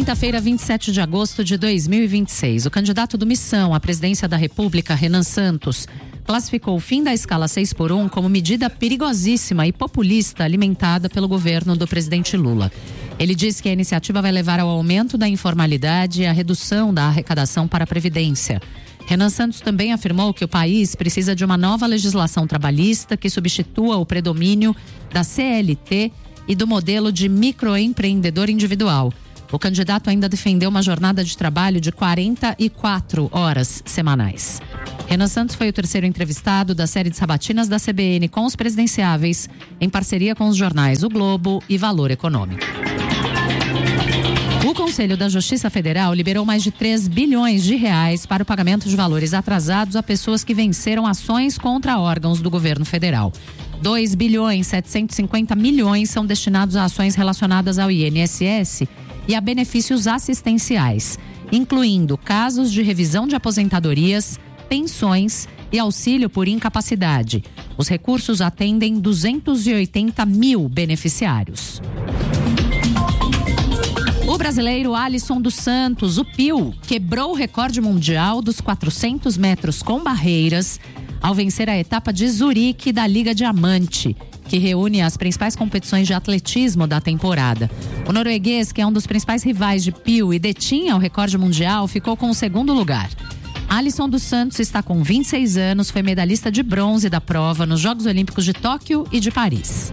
Quinta-feira, 27 de agosto de 2026. O candidato do Missão à presidência da República, Renan Santos, classificou o fim da escala 6x1 como medida perigosíssima e populista alimentada pelo governo do presidente Lula. Ele disse que a iniciativa vai levar ao aumento da informalidade e à redução da arrecadação para a Previdência. Renan Santos também afirmou que o país precisa de uma nova legislação trabalhista que substitua o predomínio da CLT e do modelo de microempreendedor individual. O candidato ainda defendeu uma jornada de trabalho de 44 horas semanais. Renan Santos foi o terceiro entrevistado da série de sabatinas da CBN com os presidenciáveis, em parceria com os jornais O Globo e Valor Econômico. O Conselho da Justiça Federal liberou mais de 3 bilhões de reais para o pagamento de valores atrasados a pessoas que venceram ações contra órgãos do governo federal. 2 bilhões 750 milhões são destinados a ações relacionadas ao INSS e a benefícios assistenciais, incluindo casos de revisão de aposentadorias, pensões e auxílio por incapacidade. Os recursos atendem 280 mil beneficiários. O brasileiro Alisson dos Santos, o Pio, quebrou o recorde mundial dos 400 metros com barreiras ao vencer a etapa de Zurique da Liga Diamante, que reúne as principais competições de atletismo da temporada. O norueguês, que é um dos principais rivais de Pio e detinha o recorde mundial, ficou com o segundo lugar. Alisson dos Santos está com 26 anos, foi medalhista de bronze da prova nos Jogos Olímpicos de Tóquio e de Paris.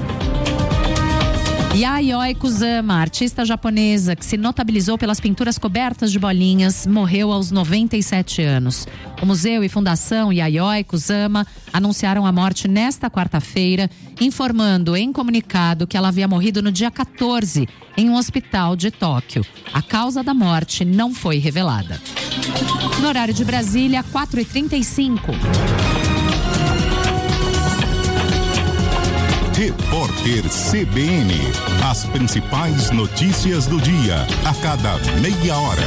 Yayoi Kusama, artista japonesa que se notabilizou pelas pinturas cobertas de bolinhas, morreu aos 97 anos. O museu e fundação Yayoi Kusama anunciaram a morte nesta quarta-feira, informando em comunicado que ela havia morrido no dia 14 em um hospital de Tóquio. A causa da morte não foi revelada. No horário de Brasília, 4h35. Repórter CBN. As principais notícias do dia, a cada meia hora.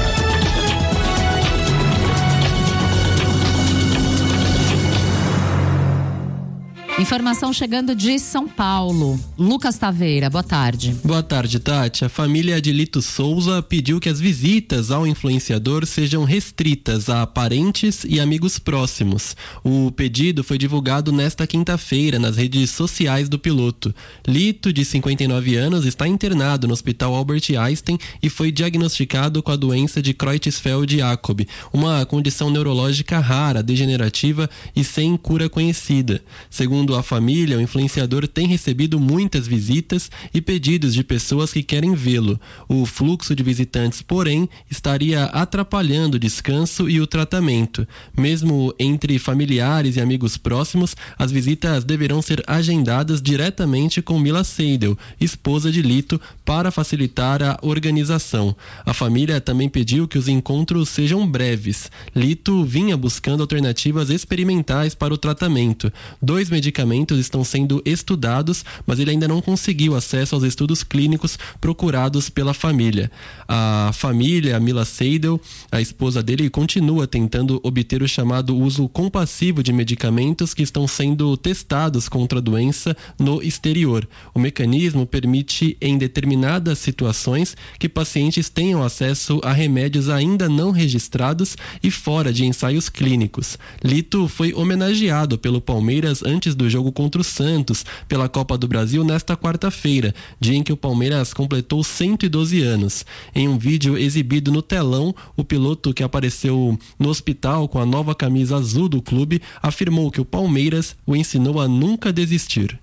Informação chegando de São Paulo. Lucas Taveira, boa tarde. Boa tarde, Tati. A família de Lito Souza pediu que as visitas ao influenciador sejam restritas a parentes e amigos próximos. O pedido foi divulgado nesta quinta-feira nas redes sociais do piloto. Lito, de 59 anos, está internado no Hospital Albert Einstein e foi diagnosticado com a doença de Creutzfeldt-Jakob, uma condição neurológica rara, degenerativa e sem cura conhecida. Segundo a família, o influenciador tem recebido muitas visitas e pedidos de pessoas que querem vê-lo. O fluxo de visitantes, porém, estaria atrapalhando o descanso e o tratamento. Mesmo entre familiares e amigos próximos, as visitas deverão ser agendadas diretamente com Mila Seidel, esposa de Lito, para facilitar a organização. A família também pediu que os encontros sejam breves. Lito vinha buscando alternativas experimentais para o tratamento. 2 medicamentos estão sendo estudados, mas ele ainda não conseguiu acesso aos estudos clínicos procurados pela família. A família, a Mila Seidel, a esposa dele, continua tentando obter o chamado uso compassivo de medicamentos que estão sendo testados contra a doença no exterior. O mecanismo permite, em determinadas situações, que pacientes tenham acesso a remédios ainda não registrados e fora de ensaios clínicos. Lito foi homenageado pelo Palmeiras antes do jogo contra o Santos pela Copa do Brasil nesta quarta-feira, dia em que o Palmeiras completou 112 anos. Em um vídeo exibido no telão, o piloto, que apareceu no hospital com a nova camisa azul do clube, afirmou que o Palmeiras o ensinou a nunca desistir.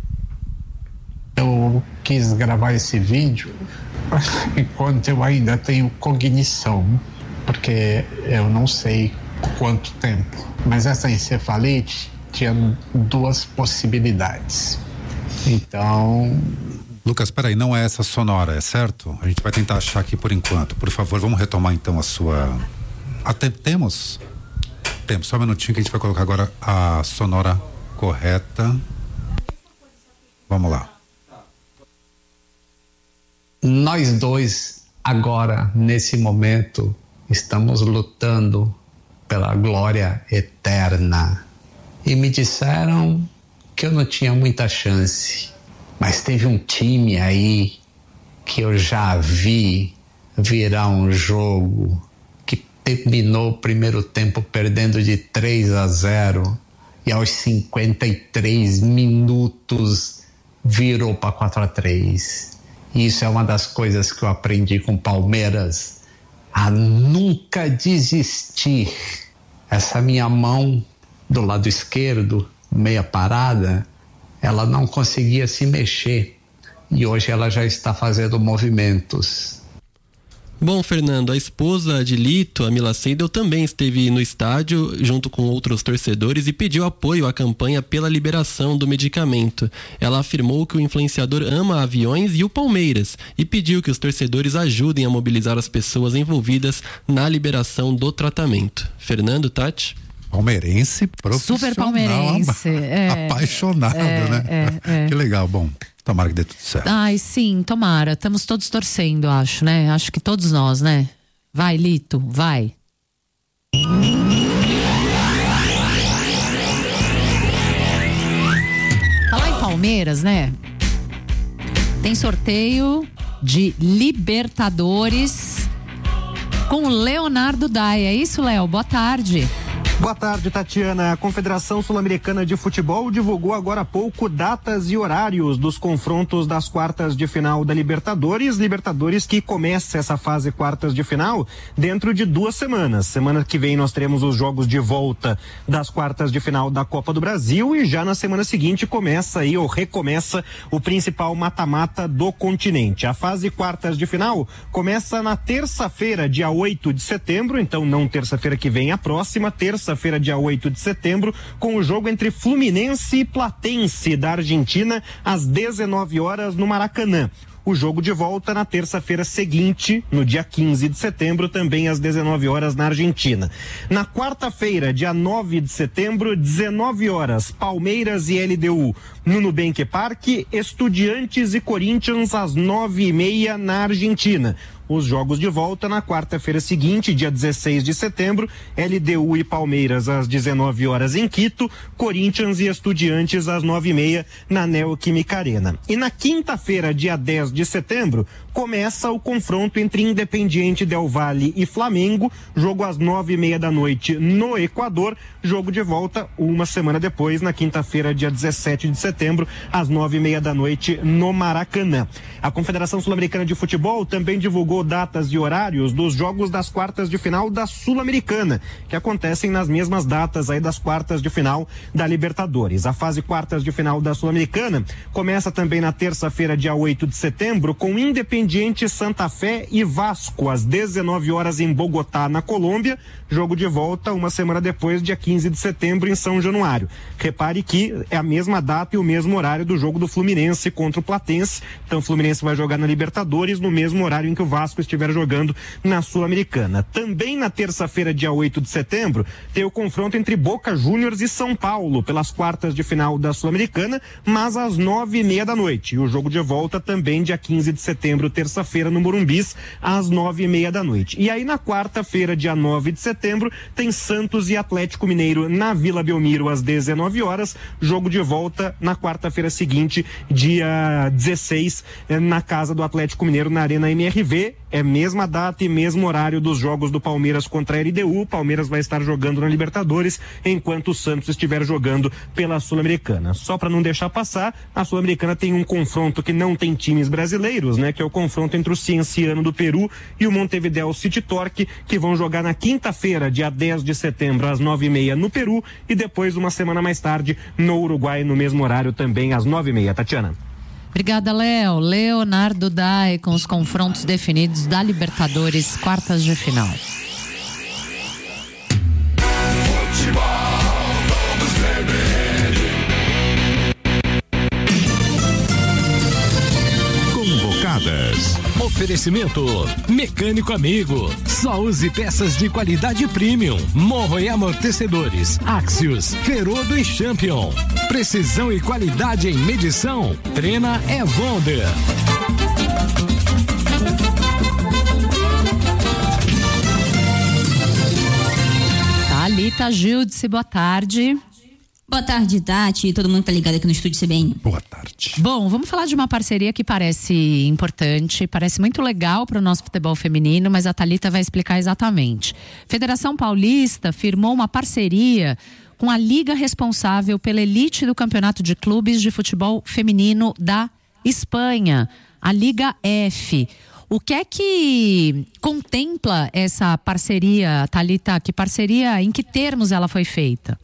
Eu quis gravar esse vídeo enquanto eu ainda tenho cognição, porque eu não sei quanto tempo, mas essa encefalite tinha 2 possibilidades. Então... Lucas, peraí, não é essa sonora, é certo? A gente vai tentar achar aqui por enquanto. Por favor, vamos retomar então a sua... Temos, só um minutinho que a gente vai colocar agora a sonora correta. Vamos lá. Nós dois, agora, nesse momento, estamos lutando pela glória eterna. E me disseram que eu não tinha muita chance, mas teve um time aí que eu já vi virar um jogo que terminou o primeiro tempo perdendo de 3-0 e aos 53 minutos virou para 4-3. Isso é uma das coisas que eu aprendi com o Palmeiras, a nunca desistir. Essa minha mão do lado esquerdo, meia parada, ela não conseguia se mexer e hoje ela já está fazendo movimentos. Bom, Fernando, a esposa de Lito, a Mila Seidel, também esteve no estádio junto com outros torcedores e pediu apoio à campanha pela liberação do medicamento. Ela afirmou que o influenciador ama aviões e o Palmeiras e pediu que os torcedores ajudem a mobilizar as pessoas envolvidas na liberação do tratamento. Fernando, Tati? Palmeirense profissional. Super palmeirense. Apaixonado, né? Que legal, bom. Tomara que dê tudo certo. Ai, sim, tomara. Estamos todos torcendo, acho, né? Acho que todos nós, né? Vai, Lito, vai. Falar em Palmeiras, né? Tem sorteio de Libertadores com o Leonardo Dai. É isso, Léo? Boa tarde. Boa tarde, Tatiana. A Confederação Sul-Americana de Futebol divulgou agora há pouco datas e horários dos confrontos das quartas de final da Libertadores. Libertadores que começa essa fase quartas de final dentro de 2 semanas. Semana que vem nós teremos os jogos de volta das quartas de final da Copa do Brasil e já na semana seguinte começa aí ou recomeça o principal mata-mata do continente. A fase quartas de final começa na terça-feira, dia 8 de setembro, então não terça-feira que vem, a próxima, terça-feira, dia 8 de setembro, com o jogo entre Fluminense e Platense da Argentina, às 19 horas no Maracanã. O jogo de volta na terça-feira seguinte, no dia 15 de setembro, também às 19 horas na Argentina. Na quarta-feira, dia 9 de setembro, 19 horas, Palmeiras e LDU no Nubank Parque, Estudiantes e Corinthians às 9h30 na Argentina. Os jogos de volta na quarta-feira seguinte, dia 16 de setembro, LDU e Palmeiras às 19 horas em Quito, Corinthians e Estudiantes às 9h30 na Neoquímica Arena. E na quinta-feira, dia 10 de setembro, começa o confronto entre Independiente Del Valle e Flamengo, jogo às 9h30 da noite no Equador, jogo de volta uma semana depois, na quinta-feira, dia 17 de setembro, às 9h30 da noite no Maracanã. A Confederação Sul-Americana de Futebol também divulgou datas e horários dos jogos das quartas de final da Sul-Americana, que acontecem nas mesmas datas aí das quartas de final da Libertadores. A fase quartas de final da Sul-Americana começa também na terça-feira, dia 8 de setembro, com Independiente, Santa Fé e Vasco, às 19 horas em Bogotá, na Colômbia. Jogo de volta uma semana depois, dia 15 de setembro, em São Januário. Repare que é a mesma data e o mesmo horário do jogo do Fluminense contra o Platense. Então o Fluminense vai jogar na Libertadores no mesmo horário em que o Vasco estiver jogando na Sul-Americana. Também na terça-feira, dia 8 de setembro, tem o confronto entre Boca Juniors e São Paulo pelas quartas de final da Sul-Americana, mas às 9h30 da noite. E o jogo de volta também dia 15 de setembro, terça-feira, no Morumbis, às 9h30 da noite. E aí na quarta-feira, dia 9 de setembro, tem Santos e Atlético Mineiro na Vila Belmiro às 19 horas. Jogo de volta na quarta-feira seguinte, dia 16, na casa do Atlético Mineiro, na Arena MRV. É mesma data e mesmo horário dos jogos do Palmeiras contra a LDU. O Palmeiras vai estar jogando na Libertadores, enquanto o Santos estiver jogando pela Sul-Americana. Só para não deixar passar, a Sul-Americana tem um confronto que não tem times brasileiros, né? Que é o confronto entre o Cienciano do Peru e o Montevideo City Torque, que vão jogar na quinta-feira, dia 10 de setembro, às 9h30 no Peru, e depois, uma semana mais tarde, no Uruguai, no mesmo horário também, às 9h30. Tatiana. Obrigada, Léo. Leonardo Dai com os confrontos definidos da Libertadores, quartas de final. Convocadas. Oferecimento Mecânico Amigo. Só use peças de qualidade premium. Morro e amortecedores. Axios, Ferodo e Champion. Precisão e qualidade em medição. Trena é Wonder. Thalita Gildes, boa tarde. Boa tarde, Tati, todo mundo tá ligado aqui no Estúdio CBN. Boa tarde. Bom, vamos falar de uma parceria que parece importante, parece muito legal para o nosso futebol feminino, mas a Thalita vai explicar exatamente. Federação Paulista firmou uma parceria com a liga responsável pela elite do campeonato de clubes de futebol feminino da Espanha, a Liga F. O que é que contempla essa parceria, Thalita? Que parceria, em que termos ela foi feita?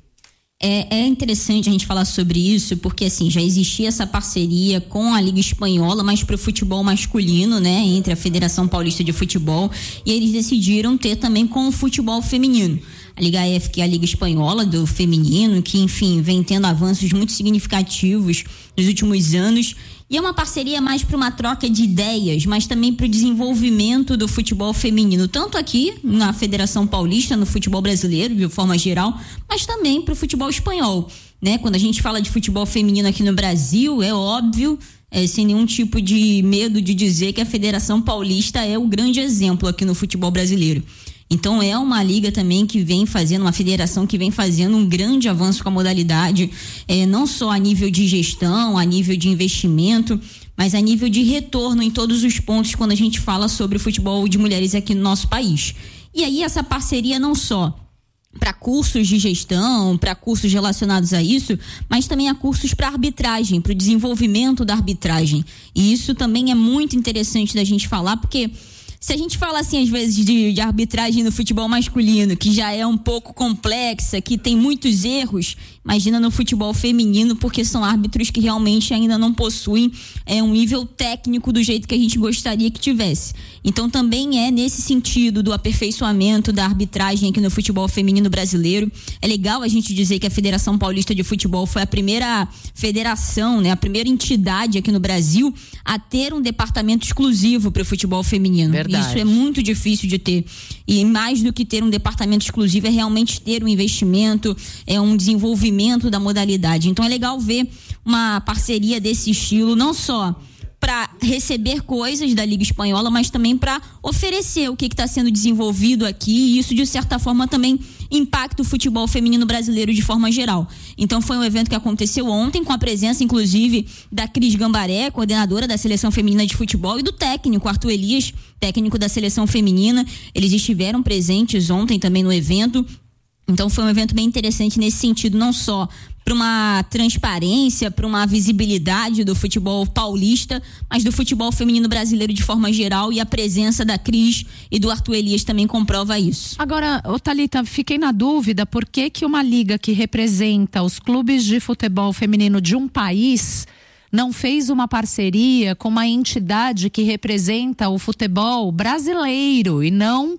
É interessante a gente falar sobre isso, porque assim, já existia essa parceria com a Liga Espanhola, mas para o futebol masculino, né, entre a Federação Paulista de Futebol, e eles decidiram ter também com o futebol feminino. A Liga F, que é a Liga Espanhola do feminino, que enfim, vem tendo avanços muito significativos nos últimos anos, e é uma parceria mais para uma troca de ideias, mas também para o desenvolvimento do futebol feminino, tanto aqui na Federação Paulista, no futebol brasileiro, de forma geral, mas também para o futebol espanhol, né? Quando a gente fala de futebol feminino aqui no Brasil, é óbvio, sem nenhum tipo de medo de dizer que a Federação Paulista é o grande exemplo aqui no futebol brasileiro. Então é uma liga também que vem fazendo, uma federação que vem fazendo um grande avanço com a modalidade, não só a nível de gestão, a nível de investimento, mas a nível de retorno em todos os pontos quando a gente fala sobre o futebol de mulheres aqui no nosso país. E aí essa parceria não só para cursos de gestão, para cursos relacionados a isso, mas também a cursos para arbitragem, para o desenvolvimento da arbitragem. E isso também é muito interessante da gente falar, porque se a gente fala assim às vezes de arbitragem no futebol masculino, que já é um pouco complexa, que tem muitos erros, imagina no futebol feminino, porque são árbitros que realmente ainda não possuem um nível técnico do jeito que a gente gostaria que tivesse. Então também é nesse sentido do aperfeiçoamento da arbitragem aqui no futebol feminino brasileiro. É legal a gente dizer que a Federação Paulista de Futebol foi a primeira federação, né, a primeira entidade aqui no Brasil a ter um departamento exclusivo para o futebol feminino. Verdade. Isso é muito difícil de ter. E mais do que ter um departamento exclusivo é realmente ter um investimento, um desenvolvimento da modalidade. Então é legal ver uma parceria desse estilo, não só para receber coisas da Liga Espanhola, mas também para oferecer o que está sendo desenvolvido aqui, e isso de certa forma também impacta o futebol feminino brasileiro de forma geral. Então foi um evento que aconteceu ontem, com a presença inclusive da Cris Gambaré, coordenadora da Seleção Feminina de Futebol, e do técnico Arthur Elias, técnico da Seleção Feminina. Eles estiveram presentes ontem também no evento. Então foi um evento bem interessante nesse sentido, não só para uma transparência, para uma visibilidade do futebol paulista, mas do futebol feminino brasileiro de forma geral, e a presença da Cris e do Arthur Elias também comprova isso. Agora, Thalita, fiquei na dúvida, por que uma liga que representa os clubes de futebol feminino de um país não fez uma parceria com uma entidade que representa o futebol brasileiro e não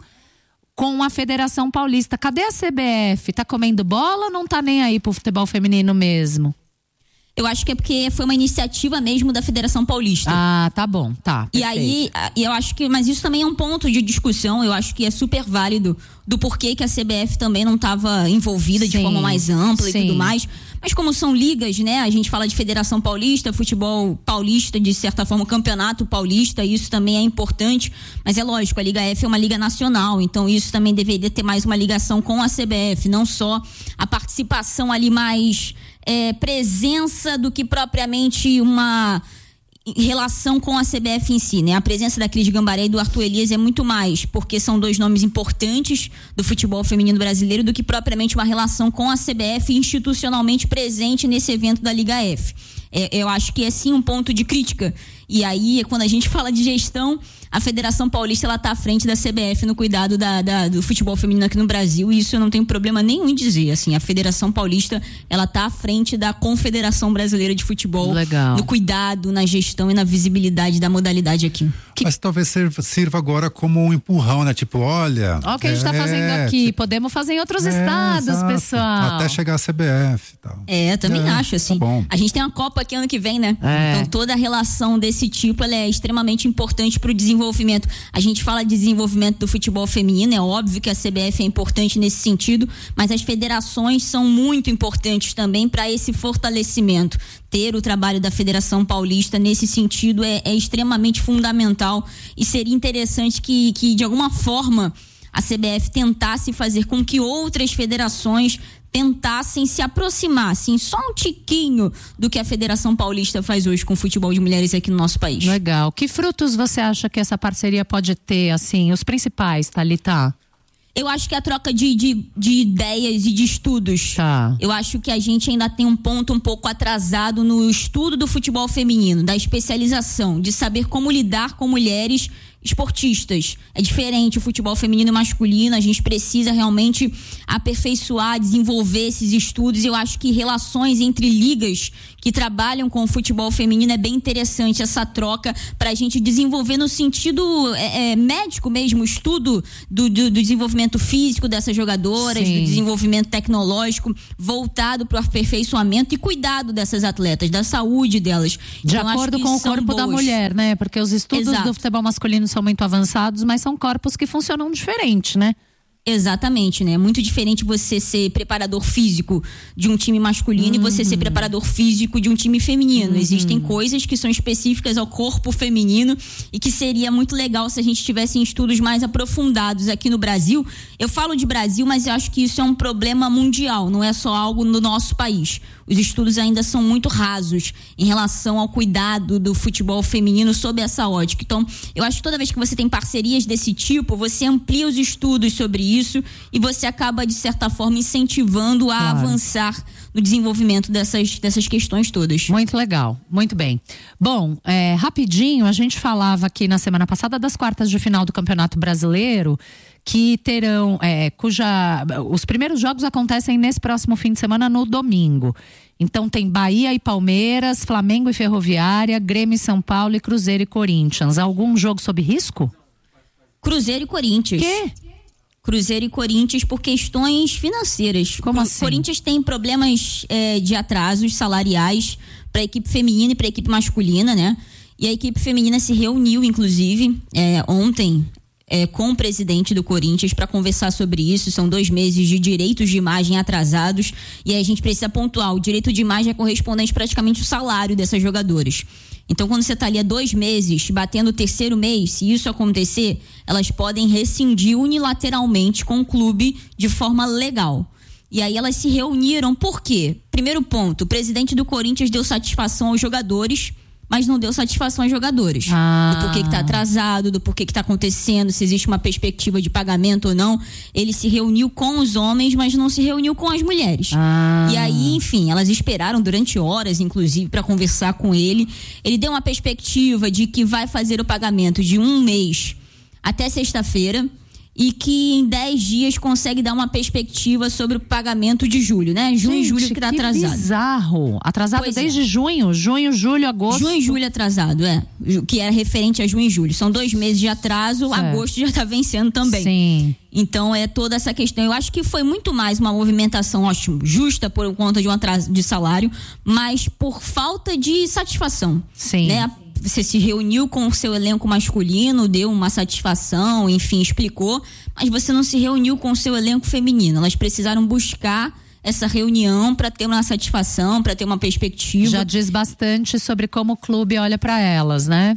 com a Federação Paulista? Cadê a CBF? Tá comendo bola ou não tá nem aí pro futebol feminino mesmo? Eu acho que é porque foi uma iniciativa mesmo da Federação Paulista. Ah, tá bom, tá. Perfeito. E aí, eu acho que, mas isso também é um ponto de discussão, eu acho que é super válido do porquê que a CBF também não estava envolvida de forma mais ampla e tudo mais. Mas como são ligas, né? A gente fala de Federação Paulista, futebol paulista, de certa forma, campeonato paulista, isso também é importante, mas é lógico, a Liga F é uma liga nacional, então isso também deveria ter mais uma ligação com a CBF, não só a participação ali mais presença do que propriamente uma relação com a CBF em si, né? A presença da Cris Gambaré e do Arthur Elias é muito mais porque são dois nomes importantes do futebol feminino brasileiro do que propriamente uma relação com a CBF institucionalmente presente nesse evento da Liga F. Eu acho que é sim um ponto de crítica. E aí, quando a gente fala de gestão, a Federação Paulista, ela tá à frente da CBF no cuidado do futebol feminino aqui no Brasil, e isso eu não tenho problema nenhum em dizer. Assim, a Federação Paulista, ela tá à frente da Confederação Brasileira de Futebol. Legal. No cuidado, na gestão e na visibilidade da modalidade aqui. Mas talvez sirva agora como um empurrão, né? Tipo, olha... Olha o que a gente tá fazendo aqui. Tipo, podemos fazer em outros estados, exato, pessoal. Até chegar a CBF e tal. Também acho, assim. Tá bom. A gente tem uma Copa aqui ano que vem, né? Então toda a relação desse tipo, ela é extremamente importante pro desenvolvimento. A gente fala de desenvolvimento do futebol feminino, é óbvio que a CBF é importante nesse sentido, mas as federações são muito importantes também para esse fortalecimento. Ter o trabalho da Federação Paulista nesse sentido é extremamente fundamental, e seria interessante que de alguma forma a CBF tentasse fazer com que outras federações tentassem se aproximar, assim, só um tiquinho do que a Federação Paulista faz hoje com o futebol de mulheres aqui no nosso país. Legal. Que frutos você acha que essa parceria pode ter, assim, os principais, Thalita? Eu acho que a troca de ideias e de estudos. Tá. Eu acho que a gente ainda tem um ponto um pouco atrasado no estudo do futebol feminino, da especialização, de saber como lidar com mulheres esportistas. É diferente o futebol feminino e masculino, a gente precisa realmente aperfeiçoar, desenvolver esses estudos. Eu acho que relações entre ligas que trabalham com o futebol feminino é bem interessante essa troca pra gente desenvolver no sentido médico mesmo, estudo do desenvolvimento físico dessas jogadoras, Sim. do desenvolvimento tecnológico voltado pro aperfeiçoamento e cuidado dessas atletas, da saúde delas. De então, acordo com o corpo da mulher, né? Porque os estudos do futebol masculino são muito avançados, mas são corpos que funcionam diferente, né? Exatamente, né? É muito diferente você ser preparador físico de um time masculino e você ser preparador físico de um time feminino. Existem coisas que são específicas ao corpo feminino e que seria muito legal se a gente tivesse estudos mais aprofundados aqui no Brasil. Eu falo de Brasil, mas eu acho que isso é um problema mundial, não é só algo no nosso país. Os estudos ainda são muito rasos em relação ao cuidado do futebol feminino sob essa ótica. Então, eu acho que toda vez que você tem parcerias desse tipo, você amplia os estudos sobre isso e você acaba, de certa forma, incentivando a avançar no desenvolvimento dessas questões todas. Muito legal, muito bem. Bom, rapidinho, a gente falava aqui na semana passada das quartas de final do Campeonato Brasileiro, que terão, os primeiros jogos acontecem nesse próximo fim de semana, no domingo. Então tem Bahia e Palmeiras, Flamengo e Ferroviária, Grêmio e São Paulo e Cruzeiro e Corinthians. Algum jogo sob risco? Cruzeiro e Corinthians. Quê? Cruzeiro e Corinthians por questões financeiras. Como assim? Corinthians tem problemas de atrasos salariais para a equipe feminina e para a equipe masculina, né? E a equipe feminina se reuniu, inclusive, ontem, com o presidente do Corinthians para conversar sobre isso. São 2 meses de direitos de imagem atrasados e aí a gente precisa pontuar, o direito de imagem é correspondente praticamente ao salário dessas jogadoras. Então, quando você está ali há 2 meses, batendo o 3º mês, se isso acontecer, elas podem rescindir unilateralmente com o clube de forma legal. E aí elas se reuniram, por quê? Primeiro ponto, o presidente do Corinthians deu satisfação aos jogadores, mas não deu satisfação aos jogadores. Do porquê que tá atrasado, do porquê que tá acontecendo, se existe uma perspectiva de pagamento ou não. Ele se reuniu com os homens, mas não se reuniu com as mulheres. E aí, enfim, elas esperaram durante horas, inclusive, para conversar com ele. Ele deu uma perspectiva de que vai fazer o pagamento de 1 mês até sexta-feira e que em 10 dias consegue dar uma perspectiva sobre o pagamento de julho, né? Junho e julho que tá atrasado. Bizarro. Atrasado Pois desde junho, julho, agosto. Junho e julho atrasado, que era referente a junho e julho. São 2 meses de atraso, certo. Agosto já tá vencendo também. Sim. Então é toda essa questão. Eu acho que foi muito mais uma movimentação, ótimo, justa por conta de um atraso de salário, mas por falta de satisfação. Sim. Né? Você se reuniu com o seu elenco masculino, deu uma satisfação, enfim, explicou, mas você não se reuniu com o seu elenco feminino. Elas precisaram buscar essa reunião para ter uma satisfação, para ter uma perspectiva. Já diz bastante sobre como o clube olha para elas, né?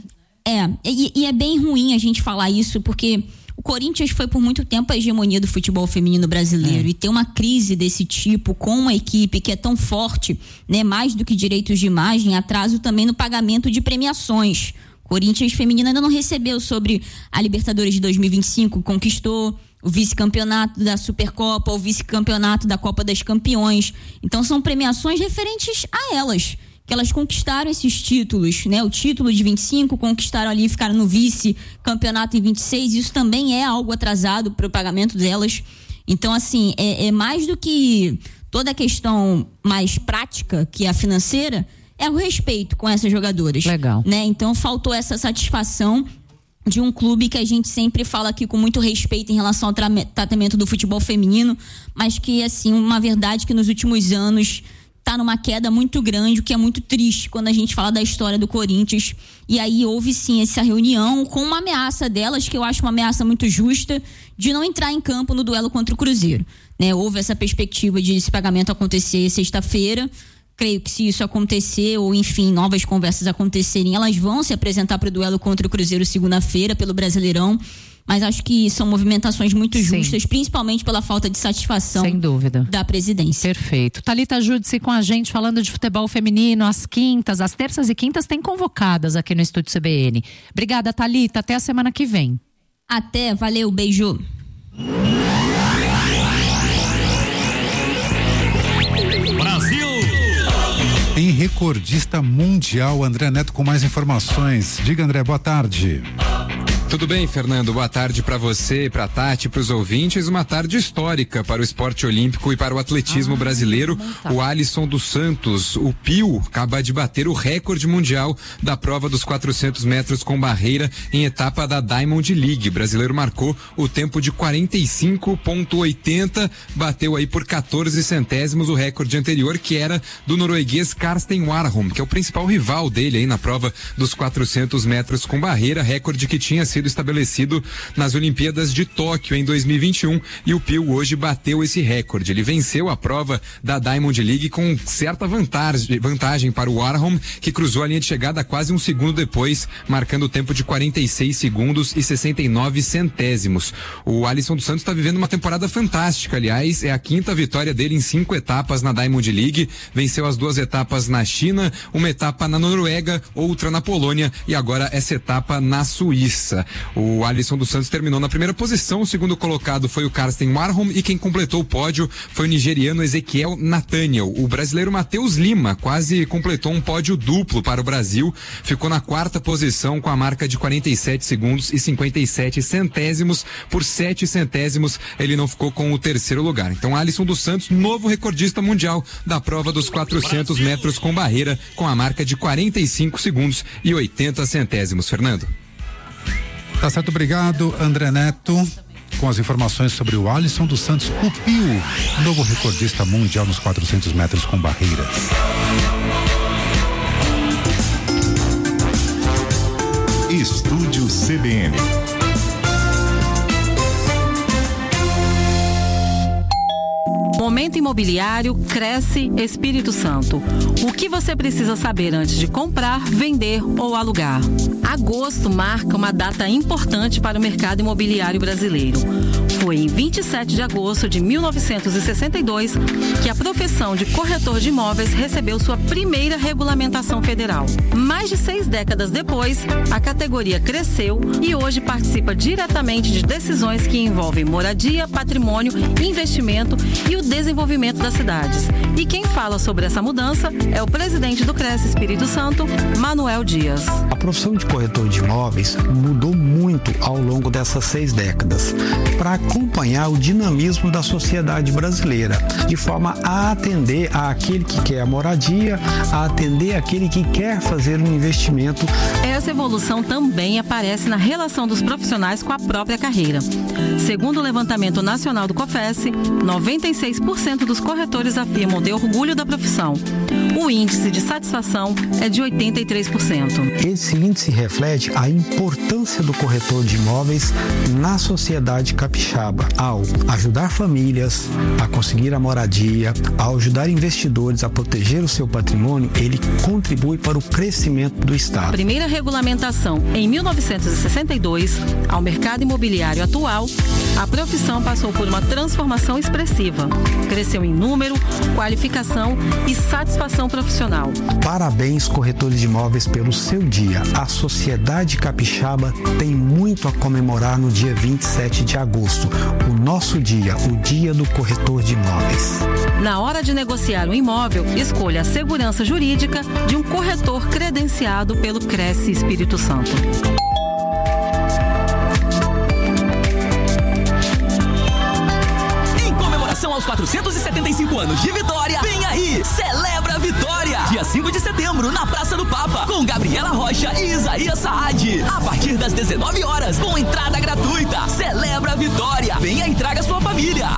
E é bem ruim a gente falar isso, porque o Corinthians foi por muito tempo a hegemonia do futebol feminino brasileiro e ter uma crise desse tipo com uma equipe que é tão forte, né, mais do que direitos de imagem, atraso também no pagamento de premiações. Corinthians feminina ainda não recebeu sobre a Libertadores de 2025, conquistou o vice-campeonato da Supercopa, o vice-campeonato da Copa das Campeões. Então são premiações referentes a elas, que elas conquistaram esses títulos, né? O título de 25, conquistaram ali, ficaram no vice-campeonato em 26, isso também é algo atrasado para o pagamento delas. Então, assim, é mais do que toda a questão mais prática, que é a financeira, é o respeito com essas jogadoras. Legal. Né? Então, faltou essa satisfação de um clube que a gente sempre fala aqui com muito respeito em relação ao tratamento do futebol feminino, mas que, assim, uma verdade que nos últimos anos tá numa queda muito grande, o que é muito triste quando a gente fala da história do Corinthians. E aí houve sim essa reunião com uma ameaça delas, que eu acho uma ameaça muito justa, de não entrar em campo no duelo contra o Cruzeiro, né? Houve essa perspectiva de esse pagamento acontecer sexta-feira. Creio que se isso acontecer, ou enfim, novas conversas acontecerem, elas vão se apresentar para o duelo contra o Cruzeiro segunda-feira pelo Brasileirão. mas acho que são movimentações muito justas, principalmente pela falta de satisfação, sem dúvida, da presidência. Perfeito. Thalita Júdice com a gente falando de futebol feminino, às terças e quintas tem convocadas aqui no Estúdio CBN. Obrigada, Thalita, até a semana que vem. Até, valeu, beijo. Brasil! Em recordista mundial, André Neto com mais informações. Diga, André, boa tarde. Tudo bem, Fernando? Boa tarde para você, para a Tati, para os ouvintes. Uma tarde histórica para o esporte olímpico e para o atletismo brasileiro. O Alisson dos Santos, o Pio, acaba de bater o recorde mundial da prova dos 400 metros com barreira em etapa da Diamond League. O brasileiro marcou o tempo de 45,80, bateu aí por 14 centésimos o recorde anterior, que era do norueguês Karsten Warholm, que é o principal rival dele aí na prova dos 400 metros com barreira, recorde que tinha sido estabelecido nas Olimpíadas de Tóquio em 2021, e o Pio hoje bateu esse recorde. Ele venceu a prova da Diamond League com certa vantagem para o Warholm, que cruzou a linha de chegada quase um segundo depois, marcando o tempo de 46 segundos e 69 centésimos. O Alisson dos Santos está vivendo uma temporada fantástica, aliás, é a 5ª vitória dele em 5 etapas na Diamond League, venceu as 2 etapas na China, uma etapa na Noruega, outra na Polônia e agora essa etapa na Suíça. O Alisson dos Santos terminou na primeira posição, o segundo colocado foi o Karsten Warholm e quem completou o pódio foi o nigeriano Ezequiel Nathaniel. O brasileiro Matheus Lima quase completou um pódio duplo para o Brasil, ficou na 4ª posição com a marca de 47 segundos e 57 centésimos, por 7 centésimos ele não ficou com o 3º lugar. Então Alisson dos Santos, novo recordista mundial da prova dos 400 metros com barreira, com a marca de 45 segundos e 80 centésimos. Fernando. Tá certo, obrigado, André Neto, com as informações sobre o Alisson dos Santos, o Pio, novo recordista mundial nos 400 metros com barreiras. Estúdio CBN. Momento Imobiliário Cresce Espírito Santo. O que você precisa saber antes de comprar, vender ou alugar? Agosto marca uma data importante para o mercado imobiliário brasileiro. Foi em 27 de agosto de 1962 que a profissão de corretor de imóveis recebeu sua primeira regulamentação federal. Mais de 6 décadas depois, a categoria cresceu e hoje participa diretamente de decisões que envolvem moradia, patrimônio, investimento e o desenvolvimento das cidades. E quem fala sobre essa mudança é o presidente do Cresce Espírito Santo, Manuel Dias. A profissão de corretor de imóveis mudou muito ao longo dessas 6 décadas para acompanhar o dinamismo da sociedade brasileira, de forma a atender àquele que quer a moradia, a atender àquele que quer fazer um investimento. Essa evolução também aparece na relação dos profissionais com a própria carreira. Segundo o levantamento nacional do COFES, 96% dos corretores afirmam ter orgulho da profissão. O índice de satisfação é de 83%. Esse índice reflete a importância do corretor de imóveis na sociedade capixaba, ao ajudar famílias a conseguir a moradia, ao ajudar investidores a proteger o seu patrimônio. Ele contribui para o crescimento do Estado. Primeira regulamentação em 1962, ao mercado imobiliário atual, a profissão passou por uma transformação expressiva. Cresceu em número, qualificação e satisfação profissional. Parabéns, corretores de imóveis, pelo seu dia. A sociedade capixaba tem muito a comemorar no dia 27 de agosto, o nosso dia, o dia do corretor de imóveis. Na hora de negociar um imóvel, escolha a segurança jurídica de um corretor credenciado pelo Cresce Espírito Santo. Aos 475 anos de Vitória, vem aí, celebra a Vitória! Dia 5 de setembro, na Praça do Papa, com Gabriela Rocha e Isaías Saad. A partir das 19 horas, com entrada gratuita. Celebra a Vitória! Venha e traga sua família!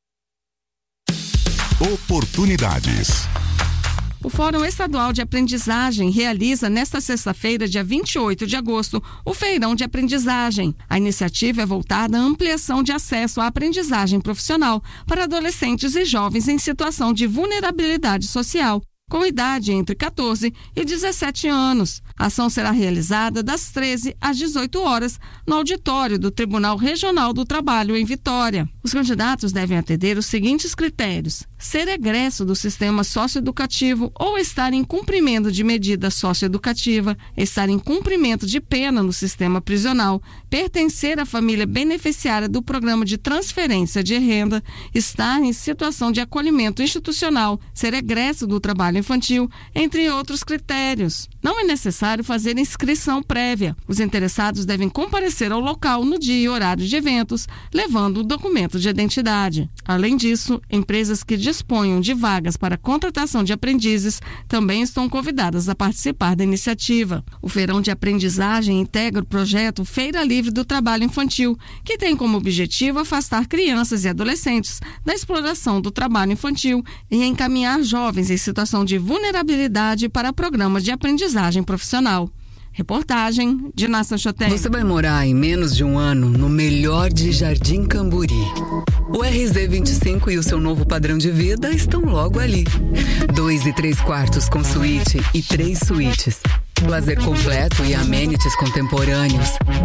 Oportunidades. O Fórum Estadual de Aprendizagem realiza nesta sexta-feira, dia 28 de agosto, o Feirão de Aprendizagem. A iniciativa é voltada à ampliação de acesso à aprendizagem profissional para adolescentes e jovens em situação de vulnerabilidade social, com idade entre 14 e 17 anos. A ação será realizada das 13 às 18 horas no auditório do Tribunal Regional do Trabalho em Vitória. Os candidatos devem atender os seguintes critérios: ser egresso do sistema socioeducativo ou estar em cumprimento de medida socioeducativa, estar em cumprimento de pena no sistema prisional, pertencer à família beneficiária do programa de transferência de renda, estar em situação de acolhimento institucional, ser egresso do trabalho infantil, entre outros critérios. Não é necessário fazer inscrição prévia. Os interessados devem comparecer ao local no dia e horário de eventos, levando o documento de identidade. Além disso, empresas que disponham de vagas para contratação de aprendizes também estão convidadas a participar da iniciativa. O Feirão de Aprendizagem integra o projeto Feira Livre do Trabalho Infantil, que tem como objetivo afastar crianças e adolescentes da exploração do trabalho infantil e encaminhar jovens em situação de vulnerabilidade para programas de aprendizagem profissional. Reportagem de Nassa Chotel. Você vai morar em menos de um ano no melhor de Jardim Camburi. O RZ25 e o seu novo padrão de vida estão logo ali. 2 e 3 quartos com suíte e 3 suítes. Lazer completo e amenities contemporâneos.